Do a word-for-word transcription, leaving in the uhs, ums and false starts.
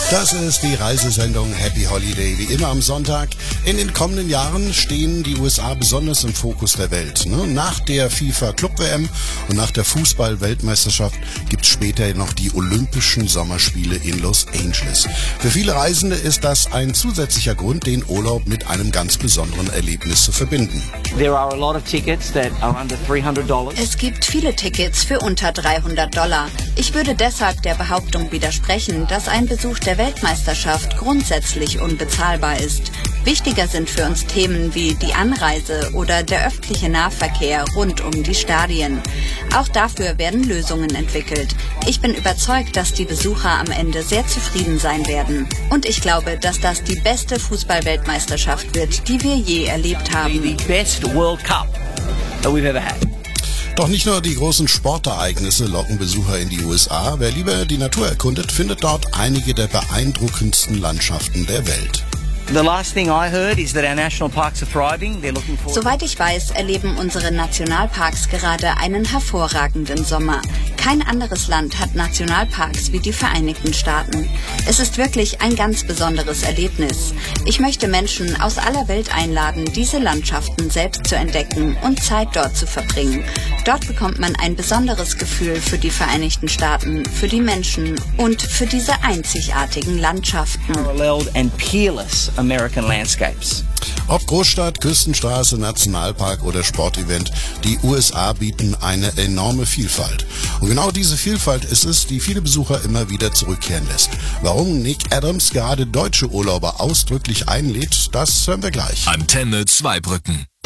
Das ist die Reisesendung Happy Holiday, wie immer am Sonntag. In den kommenden Jahren stehen die U S A besonders im Fokus der Welt. Nach der FIFA Club-W M und nach der Fußball-Weltmeisterschaft gibt es später noch die Olympischen Sommerspiele in Los Angeles. Für viele Reisende ist das ein zusätzlicher Grund, den Urlaub mit einem ganz besonderen Erlebnis zu verbinden. There are a lot of tickets that are under three hundred dollars. Es gibt viele Tickets für unter dreihundert Dollar. Ich würde deshalb der Behauptung widersprechen, dass ein Besuch der Weltmeisterschaft grundsätzlich unbezahlbar ist. Wichtiger sind für uns Themen wie die Anreise oder der öffentliche Nahverkehr rund um die Stadien. Auch dafür werden Lösungen entwickelt. Ich bin überzeugt, dass die Besucher am Ende sehr zufrieden sein werden. Und ich glaube, dass das die beste Fußball-Weltmeisterschaft wird, die wir je erlebt haben. The best World Cup that we've ever had. Doch nicht nur die großen Sportereignisse locken Besucher in die U S A. Wer lieber die Natur erkundet, findet dort einige der beeindruckendsten Landschaften der Welt. The last thing I heard is that our national parks are thriving. They're looking forward. Soweit ich weiß, erleben unsere Nationalparks gerade einen hervorragenden Sommer. Kein anderes Land hat Nationalparks wie die Vereinigten Staaten. Es ist wirklich ein ganz besonderes Erlebnis. Ich möchte Menschen aus aller Welt einladen, diese Landschaften selbst zu entdecken und Zeit dort zu verbringen. Dort bekommt man ein besonderes Gefühl für die Vereinigten Staaten, für die Menschen und für diese einzigartigen Landschaften. Paralleled and peerless American landscapes. Ob Großstadt, Küstenstraße, Nationalpark oder Sportevent, die U S A bieten eine enorme Vielfalt. Und genau diese Vielfalt ist es, die viele Besucher immer wieder zurückkehren lässt. Warum Nick Adams gerade deutsche Urlauber ausdrücklich einlädt, das hören wir gleich. Antenne Zweibrücken.